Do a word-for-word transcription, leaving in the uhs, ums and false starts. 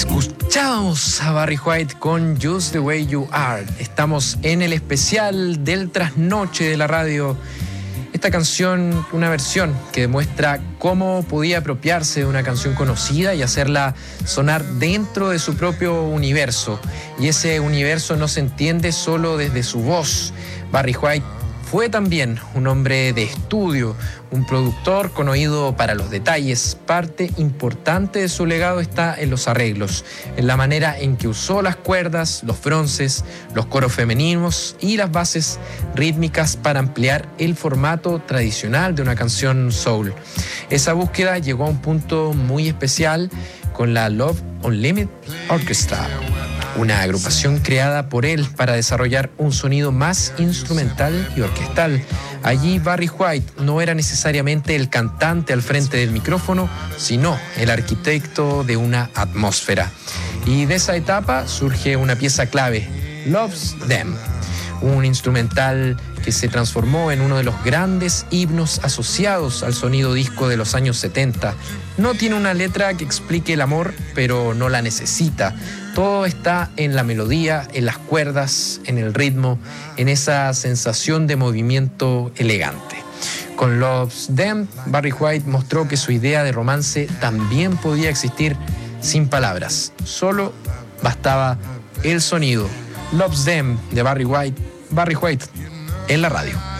Escuchábamos a Barry White con Just the Way You Are. Estamos en el especial del trasnoche de la radio. Esta canción, una versión que demuestra cómo podía apropiarse de una canción conocida y hacerla sonar dentro de su propio universo. Y ese universo no se entiende solo desde su voz. Barry White fue también un hombre de estudio, un productor con oído para los detalles. Parte importante de su legado está en los arreglos, en la manera en que usó las cuerdas, los bronces, los coros femeninos y las bases rítmicas para ampliar el formato tradicional de una canción soul. Esa búsqueda llegó a un punto muy especial con la Love Unlimited Orchestra, una agrupación creada por él para desarrollar un sonido más instrumental y orquestal. Allí Barry White no era necesariamente el cantante al frente del micrófono, sino el arquitecto de una atmósfera. Y de esa etapa surge una pieza clave, Loves Them, un instrumental que se transformó en uno de los grandes himnos asociados al sonido disco de los años setenta. No tiene una letra que explique el amor, pero no la necesita. Todo está en la melodía, en las cuerdas, en el ritmo, en esa sensación de movimiento elegante. Con Loves Them, Barry White mostró que su idea de romance también podía existir sin palabras. Solo bastaba el sonido. Loves Them de Barry White. Barry White en la radio.